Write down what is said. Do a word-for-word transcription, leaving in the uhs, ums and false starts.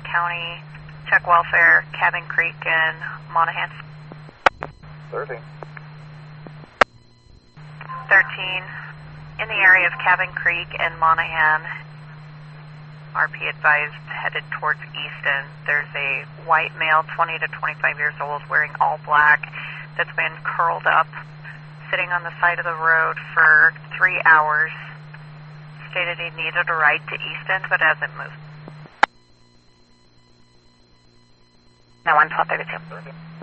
County, check welfare, Cabin Creek, and Monaghan. thirteen. thirteen, in the area of Cabin Creek and Monaghan, R P advised headed towards Easton. There's a white male, twenty to twenty-five years old, wearing all black, that's been curled up, sitting on the side of the road for three hours. Stated he needed a ride to Easton, but hasn't moved. Now one twelve thirty-two.